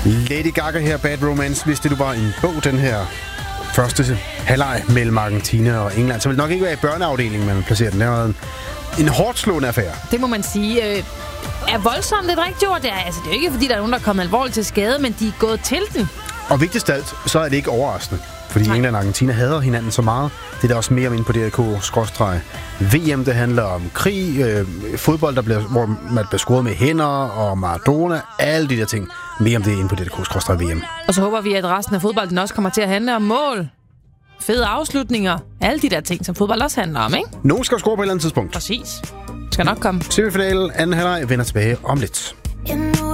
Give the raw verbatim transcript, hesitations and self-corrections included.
Lady Gaga her, Bad Romance. Hvis det du var en bog, den her første halvleg mellem Argentina og England, så vil det nok ikke være i børneafdelingen, man placerer den. Det har været en, en hårdt slående affære. Det må man sige. Øh, er voldsomt et rigtigt ord? Det er, altså, det er jo ikke, fordi der er nogen, der er kommet alvorligt til skade, men de er gået til den. Og vigtigst af alt, så er det ikke overraskende. Fordi Nej. England og Argentina hader hinanden så meget. Det er der også mere om inde på D R K-V M. Det handler om krig, øh, fodbold, der bliver, hvor man bliver scoret med hænder, og Maradona, alle de der ting. Mere om det inde på D R K-V M. Og så håber vi, at resten af fodbolden også kommer til at handle om mål, fede afslutninger, alle de der ting, som fodbold også handler om, ikke? Nogen skal score på et eller andet tidspunkt. Præcis. Skal nok komme. Semifinalen, anden halvleg, vender tilbage om lidt.